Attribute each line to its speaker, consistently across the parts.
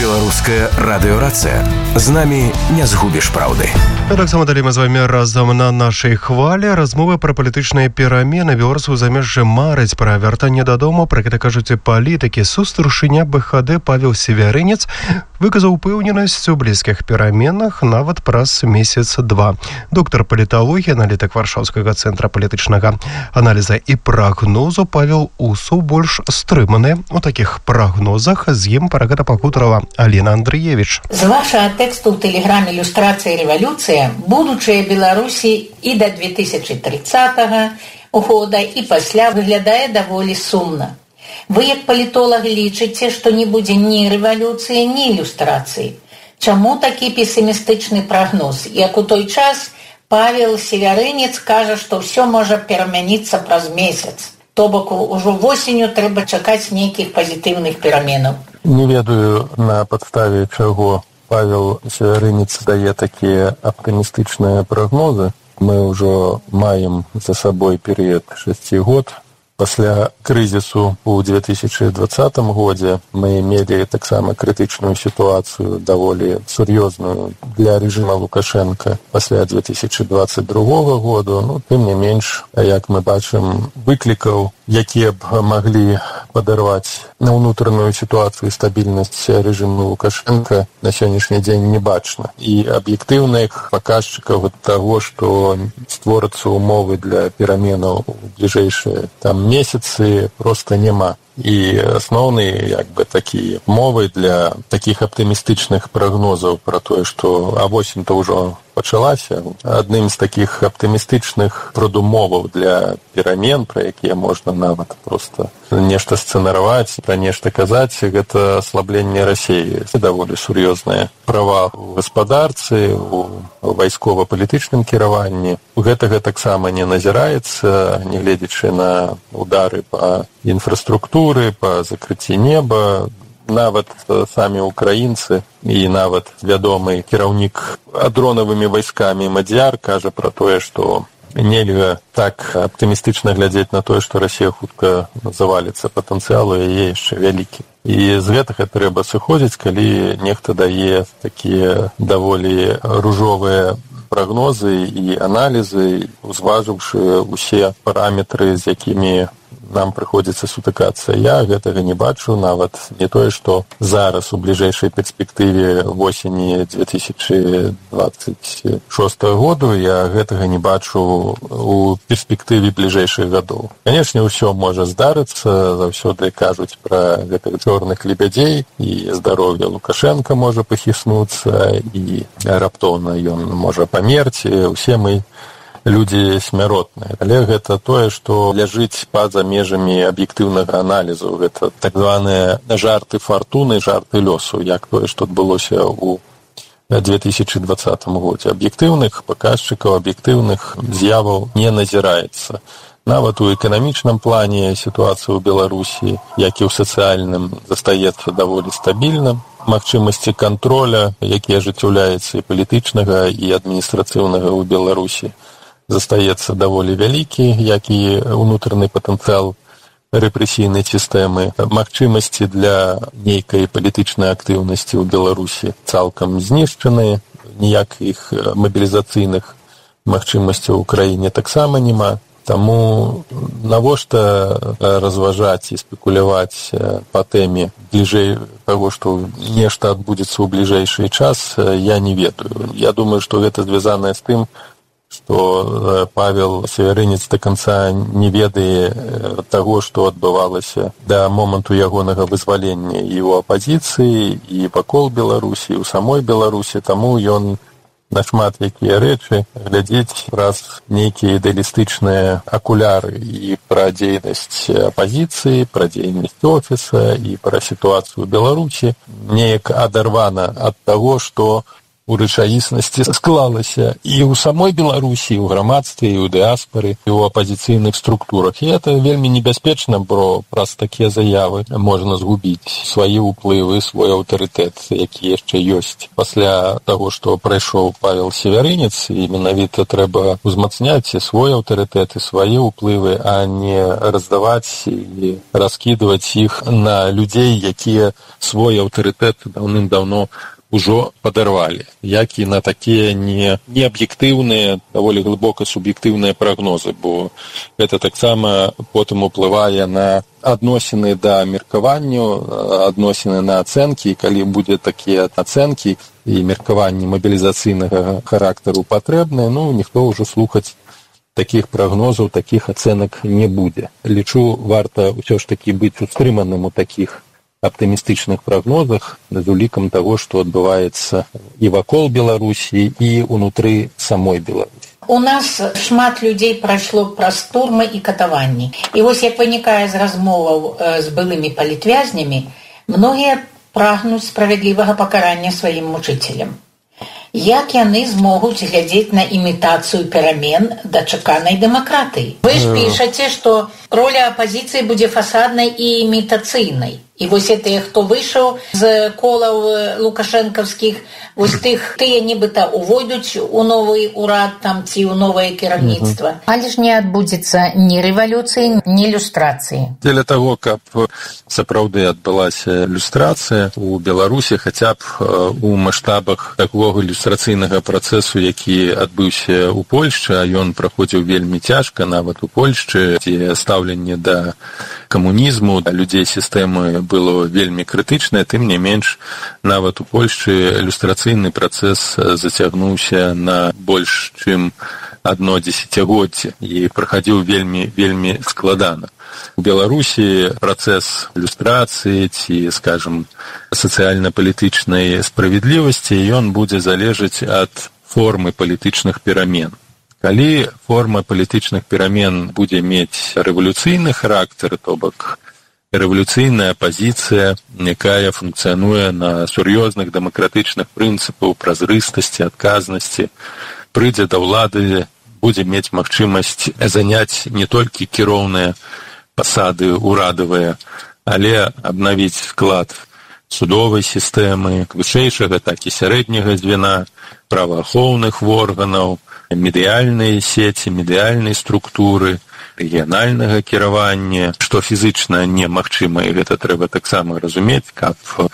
Speaker 1: Беларуская радыёрацыя. З намі не згубіш праўды.
Speaker 2: Таксама далей мы з вами разам на нашай хвалі. Размовы пра палітычныя перамены. Беларусы ў замежжы мараць пра вяртанне дадому. Пра гэта кажуць палітыкі. Сустаршыня БХД Павел Севярынец выказаў упэўненасць у блізкіх пераменах нават праз месяц-два. Доктар паліталогіі, аналітык Варшаўскага цэнтра палітычнага аналіза і прагнозу Павел Усоў больш стрыманы. У такіх прагнозах з ім пра гэта пагутарала Алена Андрыевіч.
Speaker 3: З вашага тэксту ў тэлеграме «Ілюстрацыя і рэвалюцыя» будучае Беларусі і да 2030 года і пасля выглядае даволі сумна. Вы, як палітолог, лічыце, што не будзе ні рэвалюцыі, ні ілюстрацыі. Чаму такі песімістычны прагноз? Як у той час Павел Севярынец кажа, што ўсё можа перамяніцца праз месяц. То бок, ужо восенню трэба чакаць нейкіх пазітыўных пераменаў.
Speaker 4: Не ведаю, на падставе чаго Павел Севярынец дае такія аптымістычныя прагнозы. Мы ўжо маем за сабой перыяд 6 год. Пасля крызісу ў 2020 годзе мы мелі таксама крытычную сітуацыю, даволі сур'ёзную для рэжыма Лукашенка пасля 2022 году. Тым не менш, як мы бачым, выклікаў, якія б маглі падарваць на ўнутраную сітуацыю і стабільнасць рэжыму Лукашенка на сённяшні дзень не бачна. І аб'ектыўных паказчыкаў таго, што створацца ўмовы для пераменаў у бліжэйшыя месяцы проста няма. І асноўныя такія мовы для такіх аптымістычных прагнозаў пра тое, што восень-то ўжо пачалася. Адным з такіх аптымістычных прадумоваў для перамен, пра якія можна нават проста нешта сцэнараваць, пра нешта казаць, гэта аслабленне Расіі. Даволі сур'ёзныя правал у гаспадарцы, у вайскова-палітычным кіраванні. Гэтага таксама не назіраецца, нягледзячы на удары па інфраструктуры, па закрыцці неба. Нават самі украінцы і нават вядомы кіраўнік адронавымі вайскамі Мадзяр кажа пра тое, што нельга так аптымістычна глядзець на тое, што Расія хутка заваліцца, патэнцыял у яе яшчэ вялікі. І з гэтага трэба сыходзіць, калі нехта дае такія даволі ружовыя прагнозы і аналізы, узважыўшы усе параметры, з якімі нам прыходзіцца сутыкацца. Я гэтага не бачу, нават не тое, што зараз у бліжэйшай перспектыве восені 2026 году, я гэтага не бачу у перспектыве бліжэйшых гадоў. Канешне, ўсё можа здарыцца, заўсёды кажуць пра гэтых чорных лебядзей, і здароўе Лукашенка можа пахіснуцца, і раптоўна ён можа памерці. Усе мы людзі смяротныя. Але гэта тое, што ляжыць па-за межамі аб'ектыўнага аналізу. Гэта так званыя жарты фартуны, жарты лёсу, як тое, што адбылося ў 2020 годзе. Аб'ектыўных паказчыкаў, аб'ектыўных з'яваў не назіраецца. Нават у эканамічным плане сітуацыя ў Беларусі, як і ў сацыяльным, застаецца даволі стабільным. Магчымасці кантроля, які ажыццяўляецца і палітычнага, і адміністрацыйнага ў Беларусі, застаецца даволі вялікі, як і ўнутраны патэнцыял рэпрэсійнай сістэмы. Магчымасці для нейкай палітычнай актыўнасці ў Беларусі цалкам знішчаны, ніякіх мабілізацыйных магчымасцяў у краіне таксама няма. Таму навошта разважаць і спекуляваць па тэме бліжэй таго, што нешта адбудзецца ў бліжэйшы час, я не ведаю. Я думаю, што гэта звязанае з тым, што Павел Севярынец да канца не ведае таго, што адбывалася да моманту ягонага вызвалення і ў апазіцыі, і вакол Беларусі, і ў самой Беларусі. Таму ён на шмат якія рэчы глядзець праз нейкія ідэалістычныя акуляры і пра дзейнасць апазіцыі, пра дзейнасць офіса і пра сітуацыю ў Беларусі неяк адарвана ад таго, што у рэчаіснасці склалася і ў самой Беларусі, і ў грамадстве, і ў дыаспары, і ў апазіцыйных структурах. І это вельмі небяспечна, бо праз такія заявы можна згубіць свае ўплывы, свой аўтарытэт, які яшчэ ёсць. Пасля таго, што прайшоў Павел Севярынец, і менавіта трэба узмацняць свой аўтарытэт і свае ўплывы, а не раздаваць і раскідваць іх на людзей, якія свой аўтарытэт даўным-даўно ужо падарвалі, як і на такія неаб'ектыўныя, даволі глыбока суб'ектыўныя прагнозы, бо гэта таксама потым уплывае на адносіны да меркаванню, адносіны на ацэнкі, і калі будзе такія ацэнкі і меркаванні мабілізацыйнага характару патрэбныя, ніхто ўжо слухаць такіх прагнозаў, такіх ацэнак не будзе. Лічу, варта ўсё ж такі быць устрыманым у такіх аптымістычных прагнозах з улікам таго, што адбываецца і вакол Беларусі, і ўнутры самой Беларусі.
Speaker 3: У нас шмат людзей прайшло праз турмы і катаванні. І вось як вынікае з размоваў з былымі палітвязнямі, многія прагнуць справядлівага пакарання сваім мучыцелям. Як яны змогуць глядзець на імітацыю перамен дачаканай дэмакратыі? Вы ж пішаце, што роля апазіцыі будзе фасаднай і імітацыйнай. І вось тыя, хто выйшаў з колаў лукашэнкаўскіх, вось тыя нібыта увойдуць у новы ўрад там ці ў новае кіраўніцтва. Але ж не адбудзецца ні рэвалюцыі, ні люстрацыі.
Speaker 4: Дзеля таго, каб сапраўды адбылася люстрацыя у Беларусі, хаця б у маштабах такога люстрацыйнага працэсу, які адбыўся ў Польшчы, а ён праходзіў вельмі цяжка, нават у Польшчы, дзе стаўленне да камунізму, да людзей сістэмы было вельмі крытычнае, тым не менш, нават у Польшчы люстрацыйны працэс зацягнуўся на больш чым 1 дзесяцігоддзе і прахадзіў вельмі складана. У Беларусі працэс люстрацыі ці, скажам, сацыяльна-палітычнай справядлівасці, ён будзе залежаць ад формы палітычных перамен. Калі форма палітычных перамен будзе мець рэвалюцыйны характар, то бок рэвалюцыйная апазіцыя, якая функцыянуе на сур'ёзных дэмакратычных прынцыпах празрыстасці, адказнасці, прыйдзе да ўлады, будзе мець магчымасць заняць не толькі кіроўныя пасады урадавыя, але абнавіць склад судовай сістэмы, вышэйшага, так і сярэдняга звена, праваахоўных органаў, медыяльнай сеці, медыяльнай структуры, рэгіянальнага кіравання, што фізычна немагчыма, і гэта трэба таксама разумець, каб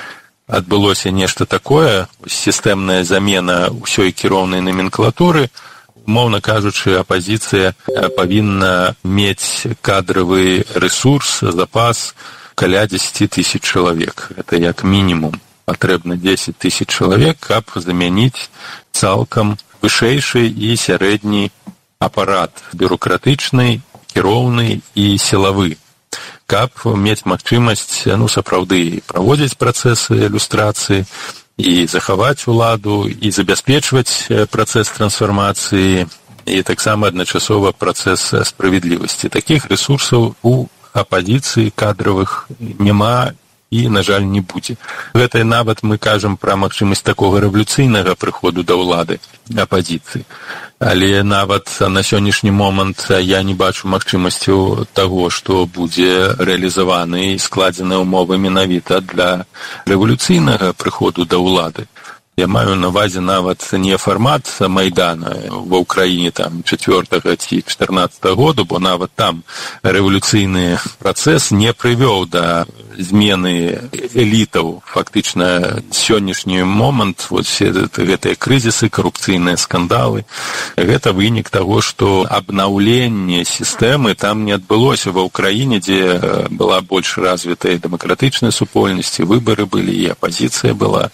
Speaker 4: адбылося нешта такое, сістэмная замена ўсёй кіроўнай номенклатуры, умоўна кажучы, апазіцыя павінна мець кадравы рэсурс, запас каля 10 000 чалавек. Гэта як мінімум. Патрэбна 10 000 чалавек, каб замяніць цалкам вышэйшы і сярэдні апарат бюрократычны, кіроўны і сілавы, каб мець магчымасць сапраўды праводзіць працэсы люстрацыі і захаваць уладу, і забяспечваць працэс трансфармацыі, і таксама адначасова працэс справядлівасці. Такіх рэсурсаў у апазіцыі кадравых няма і, на жаль, не будзе. Гэта нават мы кажам пра магчымасць такога рэвалюцыйнага прыходу да ўлады апазіцыі. Але нават на сённяшні момант я не бачу магчымасцю таго, што будзе рэалізаваны і складзены ўмовы менавіта для рэвалюцыйнага прыходу да ўлады. Я маю на ўвазе нават не фармат Майдана ва ўкраіне там 4-го ці 14-го году, бо нават там рэвалюцыйны працэс не прывёў да змены элітаў. Фактычна сённяшні момант, гэтыя крызісы, карупцыйныя скандалы, гэта вынік таго, што абнаўленне сістэмы там не адбылося ва ўкраіне, дзе была больш развітая дэмакратычная супольнасць, выбары былі, і апазіцыя была.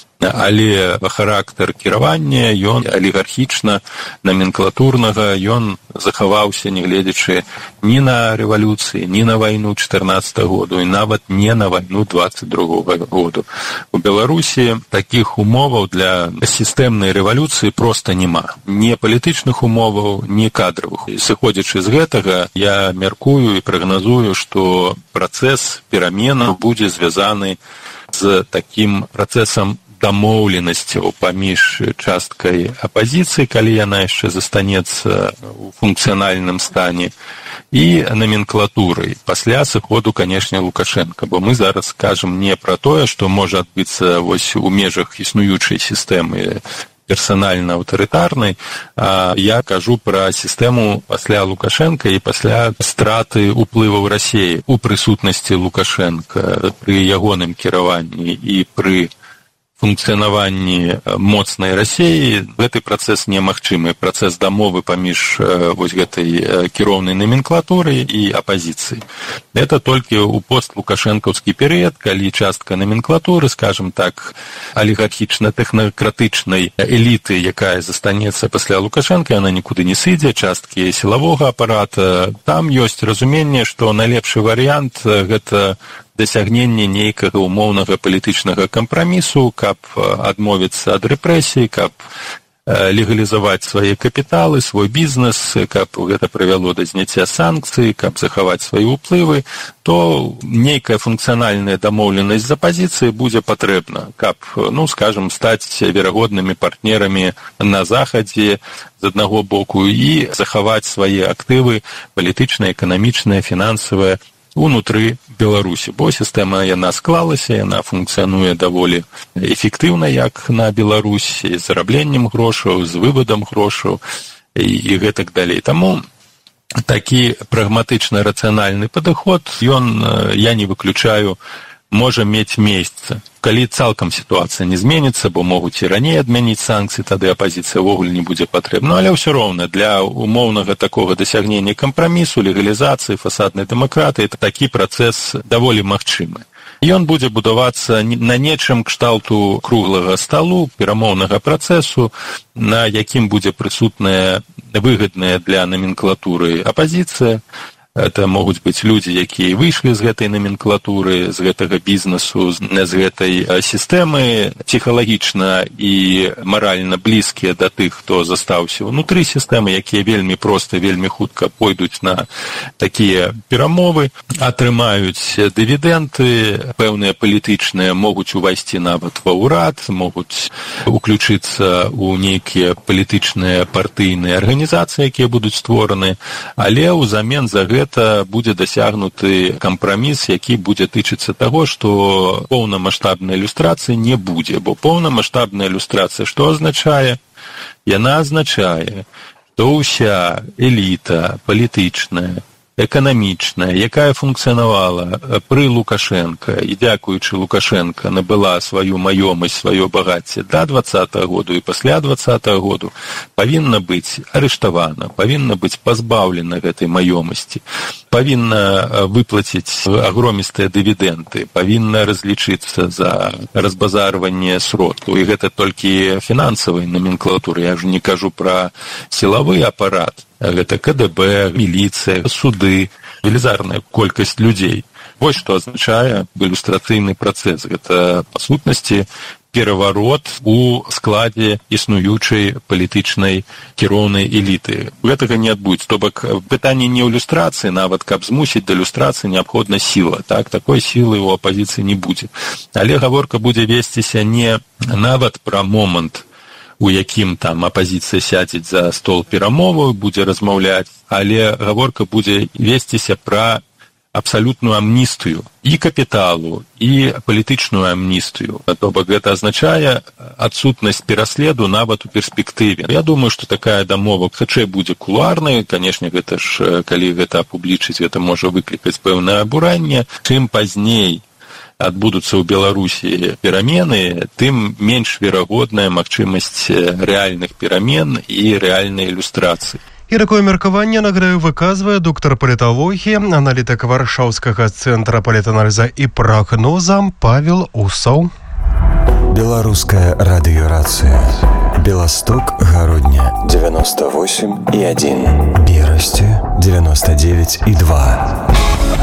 Speaker 4: Але характар кіравання, ён алігархічна-номенклатурнага, ён захаваўся, не гледзячы ні на рэвалюцыі, ні на вайну 14-го году, і нават не на вайну 22-го году. У Беларусі такіх умоваў для сістэмнай рэвалюцыі проста няма. Ні палітычных умоваў, ні кадравых. Сыходзячы з гэтага, я мяркую і прагназую, што працэс пераменаў будзе звязаны з такім працэсам дамоўленасцяў паміж часткай апазіцыі, калі яна яшчэ застанецца ў функцыянальным стане, і номенклатурай пасля сыходу, канешне, Лукашенка. Бо мы зараз кажам не пра тое, што можа адбыцца вось у межах існуючай сістэмы персанальна-аўтарытарнай, а я кажу пра сістэму пасля Лукашенка і пасля страты ўплываў Расіі у прысутнасці Лукашенка пры ягоным кіраванні і пры функцыянаванні моцнай Расіі. Гэты працэс немагчымы, працэс дамовы паміж вось гэтай кіроўнай номенклатурай і апазіцыяй. Это толькі ў постлукашэнкаўскі перыяд, калі частка номенклатуры, скажем так, алігархічна-тэхнакратычнай эліты, якая застанецца пасля Лукашенка, яна нікуды не сыдзе, часткі сілавога апарата, там ёсць разуменне, што найлепшы варыянт гэта дасягненне нейкага умоўнага палітычнага кампрамісу, каб адмовіцца ад рэпрэсій, каб легалізаваць свае капіталы, свой бізнес, каб гэта прывяло да зняцця санкцый, каб захаваць свае ўплывы, то нейкая функцыянальная дамоўленасць з апазіцыі будзе патрэбна, каб, скажам, стаць верагоднымі партнерамі на захадзе з аднаго боку і захаваць свае актывы палітычныя, эканамічныя, фінансавыя унутры Беларусі, бо сістэма яна склалася, яна функцыянуе даволі эфектыўна, як на Беларусі, з зарабленнем грошаў, з вывадам грошаў і гэтак далей. Таму такі прагматычна-рацыянальны падыход, я не выключаю, можа мець месца. Калі цалкам сітуацыя не зменіцца, бо могуць і раней адмяніць санкцыі, тады апазіцыя ўвогуле не будзе патрэбна. Але ўсё роўна для умоўнага такога дасягнення кампрамісу, легалізацыі, фасаднай дэмакратыі, такі працэс даволі магчымы. Ён будзе будавацца на нечым кшталту круглага сталу, перамоўнага працэсу, на якім будзе прысутная выгадная для номенклатуры апазіцыя. Это могуць быць людзі, якія выйшлі з гэтай номенклатуры, з гэтага бізнесу, з гэтай сістэмы, псіхалагічна і маральна блізкія да тых, хто застаўся ўнутры сістэмы, якія вельмі проста, вельмі хутка пойдуць на такія перамовы, атрымаюць дывідэнды, пэўныя палітычныя, могуць увайсці нават ва ўрад, могуць уключыцца ў нейкія палітычныя партыйныя арганізацыі, якія будуць створаны, але ўзамен за гэта будзе дасягнуты кампраміс, які будзе тычыцца таго, што поўнамаштабнай ілюстрацыі не будзе. Бо поўнамаштабная ілюстрацыя што азначае? Яна азначае, што ўся эліта палітычная, эканамічная, якая функцыянавала пры Лукашенка і дзякуючы Лукашенка набыла сваю маёмасць, сваё багацце да 20-го году і пасля 20-го году, павінна быць арыштавана, павінна быць пазбаўлена гэтай маёмасці, павінна выплаціць агромістыя дывідэнды, павінна разлічыцца за разбазарванне сродкаў. І гэта толькі фінансавай номенклатуры, я ж не кажу пра сілавы апарат. Гэта КДБ, міліцыя, суды, велізарная колькасць людзей. Вось што азначае ілюстрацыйны працэс. Гэта, па сутнасці, пераварот у складзе існуючай палітычнай кіроўнай эліты. Гэтага не адбудзецца. То бок, пытанне не ў ілюстрацыі, нават каб змусіць да ілюстрацыі неабходна сіла. Так, такой сілы ў апазіцыі не будзе. Але гаворка будзе весціся не нават пра момант, у якім там апазіцыя сядзе за стол перамоваў, будзе размаўляць, але гаворка будзе весціся пра абсалютную амністыю і капіталу, і палітычную амністыю. То бок гэта азначае адсутнасць пераследу нават у перспектыве. Я думаю, што такая дамова хутчэй будзе кулуарнай, канешне, гэта ж, калі гэта апублічыць, гэта можа выклікаць пэўнае абуранне. Чым пазней адбудуцца ў Беларусі перамены, тым менш верагодная магчымасць рэальных перамен і рэальнай ілюстрацыі.
Speaker 2: І такое меркаванне, нагадаю, выказвае доктар паліталогіі, аналітык Варшаўскага цэнтра палітаналіза і прагноза Павел Усаў.
Speaker 1: Беларуская радыёрацыя. Беласток, Гародня 98,1. Берасці 99,2.